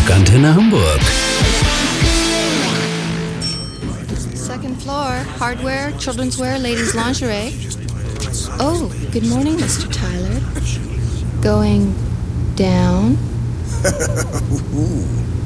Rock Antenne Hamburg. Second floor, hardware, children's wear, ladies' lingerie. Oh, good morning, Mr. Tyler. Going down?